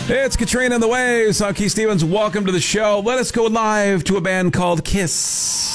It's Katrina and the Waves. I'm Keith Stevens. Welcome to the show. Let us go live to a band called Kiss.